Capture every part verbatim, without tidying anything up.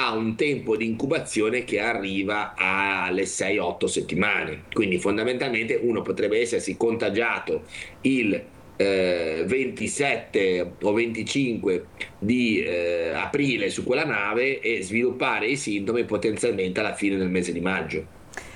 ha un tempo di incubazione che arriva alle sei otto settimane, quindi fondamentalmente uno potrebbe essersi contagiato il eh, ventisette o venticinque di eh, aprile su quella nave e sviluppare i sintomi potenzialmente alla fine del mese di maggio.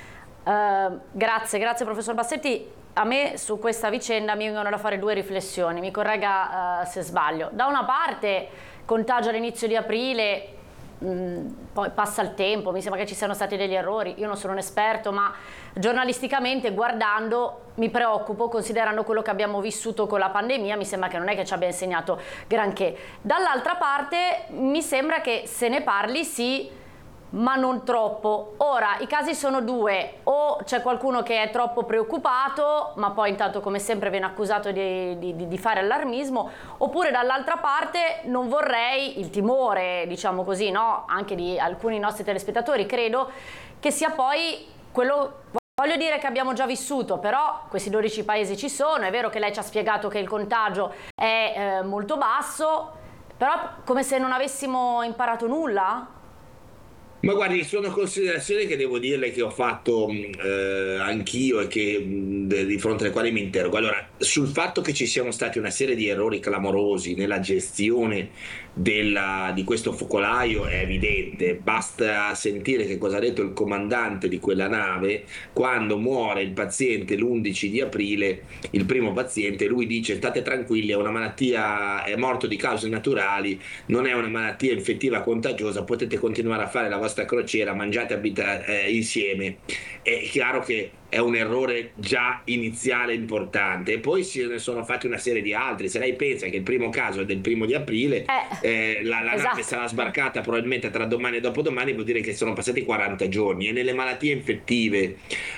Uh, grazie, grazie professor Bassetti. A me su questa vicenda mi vengono da fare due riflessioni, mi corregga uh, se sbaglio. Da una parte contagio all'inizio di aprile, mh, poi passa il tempo, mi sembra che ci siano stati degli errori, io non sono un esperto, ma giornalisticamente guardando mi preoccupo, considerando quello che abbiamo vissuto con la pandemia, mi sembra che non è che ci abbia insegnato granché. Dall'altra parte mi sembra che se ne parli sì, ma non troppo. Ora, i casi sono due: o c'è qualcuno che è troppo preoccupato, ma poi intanto come sempre viene accusato di, di, di fare allarmismo, oppure dall'altra parte non vorrei, il timore, diciamo così, no? Anche di alcuni nostri telespettatori, credo, che sia poi quello... Voglio dire che abbiamo già vissuto, però questi dodici paesi ci sono, è vero che lei ci ha spiegato che il contagio è eh, molto basso, però come se non avessimo imparato nulla? Ma guardi, sono considerazioni che devo dirle che ho fatto eh, anch'io e che, mh, di fronte alle quali mi interrogo. Allora, sul fatto che ci siano stati una serie di errori clamorosi nella gestione della, di questo focolaio è evidente. Basta sentire che cosa ha detto il comandante di quella nave quando muore il paziente l'undici di aprile, il primo paziente. Lui dice: state tranquilli, è una malattia, è morto di cause naturali, non è una malattia infettiva contagiosa, potete continuare a fare la vostra crociera, mangiate abita- eh, insieme. È chiaro che è un errore già iniziale importante, e poi se ne sono fatti una serie di altri. Se lei pensa che il primo caso è del primo di aprile, eh, eh, la, la esatto. nave sarà sbarcata probabilmente tra domani e dopodomani, vuol dire che sono passati quaranta giorni, e nelle malattie infettive,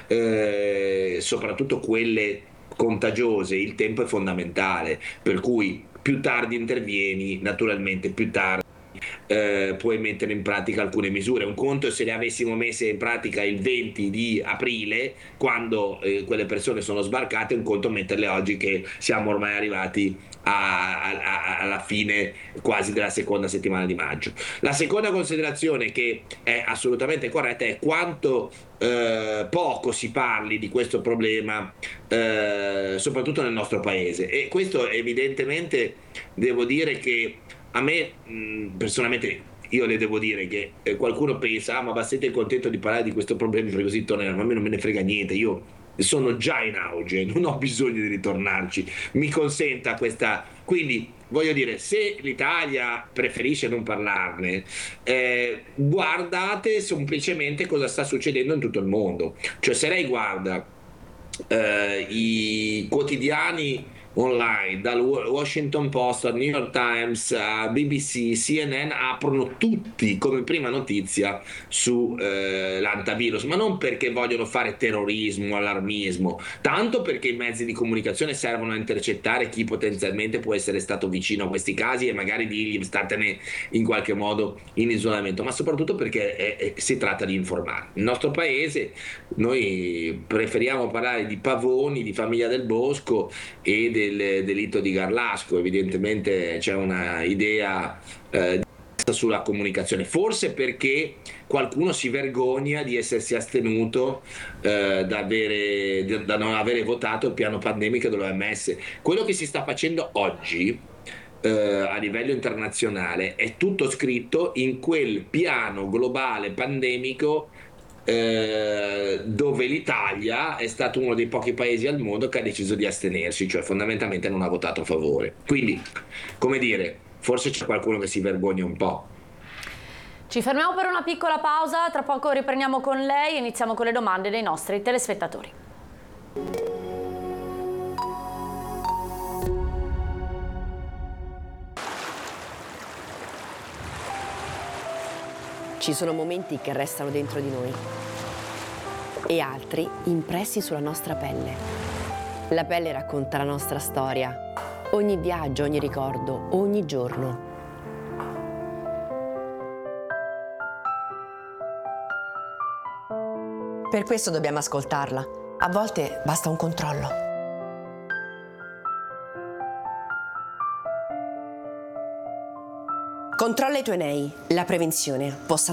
eh, soprattutto quelle contagiose, il tempo è fondamentale, per cui più tardi intervieni, naturalmente più tardi Eh, puoi mettere in pratica alcune misure. Un conto è se le avessimo messe in pratica il venti di aprile, quando eh, quelle persone sono sbarcate, un conto metterle oggi che siamo ormai arrivati a, a, a, alla fine quasi della seconda settimana di maggio. La seconda considerazione che è assolutamente corretta è quanto eh, poco si parli di questo problema, eh, soprattutto nel nostro paese, e questo evidentemente devo dire che a me, mh, personalmente, io le devo dire che eh, qualcuno pensa: ah, ma Bassetti è contento di parlare di questo problema perché così tornerà. Ma a me non me ne frega niente, io sono già in auge, non ho bisogno di ritornarci, mi consenta questa. Quindi voglio dire, se l'Italia preferisce non parlarne, eh, guardate semplicemente cosa sta succedendo in tutto il mondo. Cioè, se lei guarda eh, i quotidiani online, dal Washington Post al New York Times a B B C, C N N, aprono tutti come prima notizia su eh, l'antivirus, ma non perché vogliono fare terrorismo, allarmismo, tanto perché i mezzi di comunicazione servono a intercettare chi potenzialmente può essere stato vicino a questi casi e magari dirgli statene in qualche modo in isolamento, ma soprattutto perché è, è, si tratta di informare. Nel nostro paese noi preferiamo parlare di pavoni, di Famiglia del Bosco e del delitto di Garlasco. Evidentemente c'è una idea eh, sulla comunicazione, forse perché qualcuno si vergogna di essersi astenuto eh, da, avere, da non avere votato il piano pandemico dell'O M S. Quello che si sta facendo oggi eh, a livello internazionale è tutto scritto in quel piano globale pandemico eh, dove l'Italia è stato uno dei pochi paesi al mondo che ha deciso di astenersi, cioè fondamentalmente non ha votato a favore. Quindi, come dire, forse c'è qualcuno che si vergogna un po'. Ci fermiamo per una piccola pausa, tra poco riprendiamo con lei e iniziamo con le domande dei nostri telespettatori. Ci sono momenti che restano dentro di noi e altri impressi sulla nostra pelle. La pelle racconta la nostra storia, ogni viaggio, ogni ricordo, ogni giorno. Per questo dobbiamo ascoltarla. A volte basta un controllo. Controlla i tuoi nei. La prevenzione può salvare